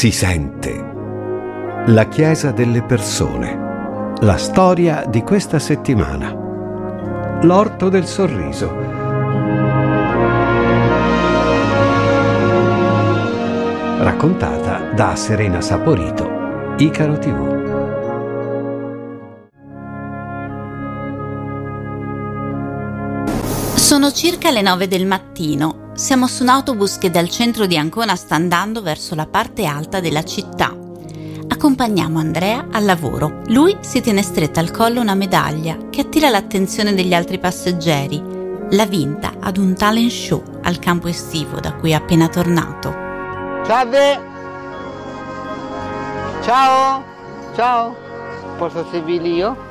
Si sente. La Chiesa delle persone. La storia di questa settimana. L'Orto del Sorriso. Raccontata da Serena Saporito, Icaro TV. Sono circa le 9 del mattino. Siamo su un autobus che dal centro di Ancona sta andando verso la parte alta della città. Accompagniamo Andrea al lavoro. Lui si tiene stretta al collo una medaglia che attira l'attenzione degli altri passeggeri. L'ha vinta ad un talent show al campo estivo da cui è appena tornato. Salve! Ciao! Ciao! Posso servirli io?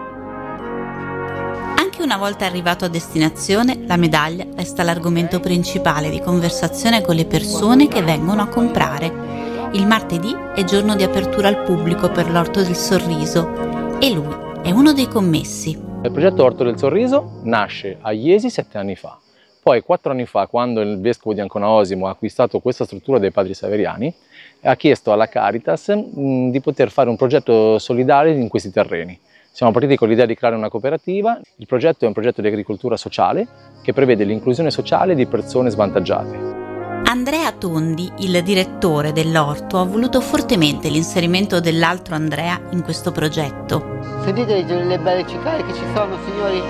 Anche una volta arrivato a destinazione, la medaglia resta l'argomento principale di conversazione con le persone che vengono a comprare. Il martedì è giorno di apertura al pubblico per l'Orto del Sorriso e lui è uno dei commessi. Il progetto Orto del Sorriso nasce a Iesi 7 anni fa. Poi 4 anni fa, quando il vescovo di Ancona Osimo ha acquistato questa struttura dei Padri Severiani, ha chiesto alla Caritas di poter fare un progetto solidale in questi terreni. Siamo partiti con l'idea di creare una cooperativa. Il progetto è un progetto di agricoltura sociale che prevede l'inclusione sociale di persone svantaggiate. Andrea Tondi, il direttore dell'orto, ha voluto fortemente l'inserimento dell'altro Andrea in questo progetto. Sentite le belle cicale che ci sono, signori?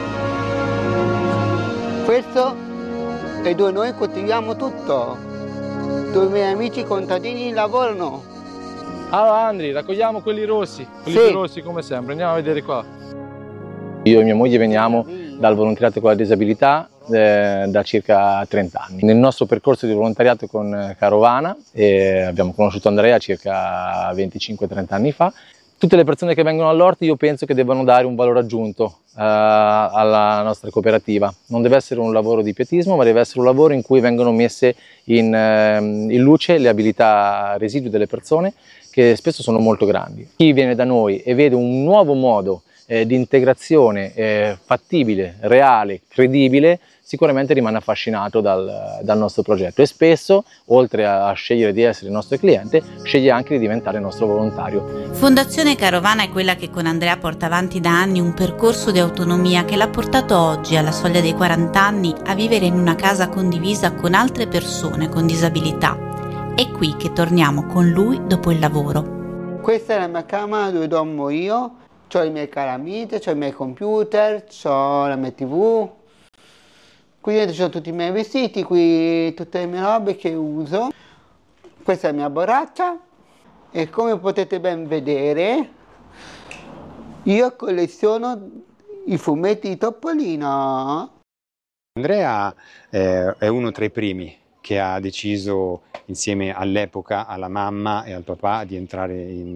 Questo è dove noi coltiviamo tutto, dove i miei amici contadini lavorano. Allora Andri, raccogliamo quelli rossi, Sì. più rossi come sempre, andiamo a vedere qua. Io e mia moglie veniamo dal volontariato con la disabilità da circa 30 anni. Nel nostro percorso di volontariato con Carovana abbiamo conosciuto Andrea circa 25-30 anni fa. Tutte le persone che vengono all'orto io penso che debbano dare un valore aggiunto alla nostra cooperativa. Non deve essere un lavoro di pietismo, ma deve essere un lavoro in cui vengono messe in luce le abilità residue delle persone, che spesso sono molto grandi. Chi viene da noi e vede un nuovo modo di integrazione fattibile, reale, credibile, sicuramente rimane affascinato dal nostro progetto e spesso, oltre a scegliere di essere il nostro cliente, sceglie anche di diventare il nostro volontario. Fondazione Carovana è quella che con Andrea porta avanti da anni un percorso di autonomia che l'ha portato oggi, alla soglia dei 40 anni, a vivere in una casa condivisa con altre persone con disabilità. È qui che torniamo con lui dopo il lavoro. Questa è la mia camera dove dormo io, ho i miei calamite, ho i miei computer, ho la mia TV. Qui dentro ci sono tutti i miei vestiti, qui tutte le mie robe che uso. Questa è la mia borraccia e come potete ben vedere io colleziono i fumetti di Topolino. Andrea è uno tra i primi che ha deciso insieme all'epoca alla mamma e al papà di entrare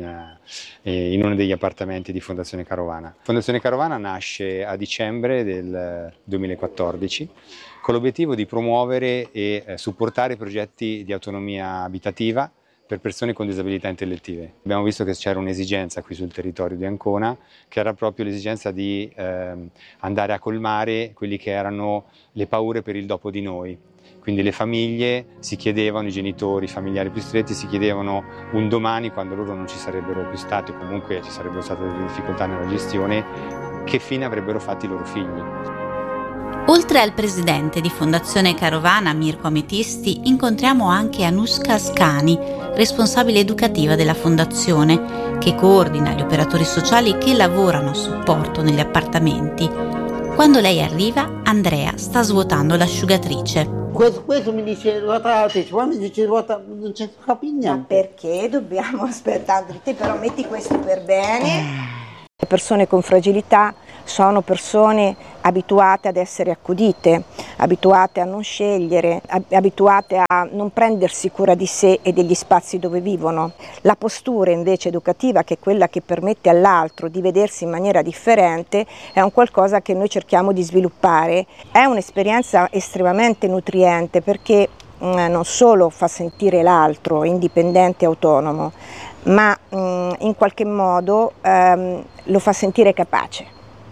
in uno degli appartamenti di Fondazione Carovana. Fondazione Carovana nasce a dicembre del 2014 con l'obiettivo di promuovere e supportare progetti di autonomia abitativa per persone con disabilità intellettive. Abbiamo visto che c'era un'esigenza qui sul territorio di Ancona, che era proprio l'esigenza di andare a colmare quelli che erano le paure per il dopo di noi. Quindi le famiglie si chiedevano, i genitori, i familiari più stretti si chiedevano un domani, quando loro non ci sarebbero più stati o comunque ci sarebbero state delle difficoltà nella gestione, che fine avrebbero fatto i loro figli. Oltre al presidente di Fondazione Carovana, Mirko Ametisti, incontriamo anche Anushka Ascani, responsabile educativa della fondazione, che coordina gli operatori sociali che lavorano a supporto negli appartamenti. Quando lei arriva, Andrea sta svuotando l'asciugatrice. Questo mi dice ruotate, poi mi dice ruota, non c'è capi niente. Ma perché dobbiamo aspettare? Te però metti questo per bene. Le persone con fragilità sono persone abituate ad essere accudite, abituate a non scegliere, abituate a non prendersi cura di sé e degli spazi dove vivono. La postura invece educativa, che è quella che permette all'altro di vedersi in maniera differente, è un qualcosa che noi cerchiamo di sviluppare. È un'esperienza estremamente nutriente perché non solo fa sentire l'altro indipendente e autonomo, ma in qualche modo lo fa sentire capace.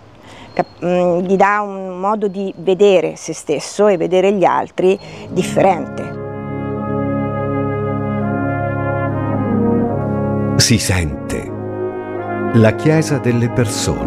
Gli dà un modo di vedere se stesso e vedere gli altri differente. Si sente. La Chiesa delle persone.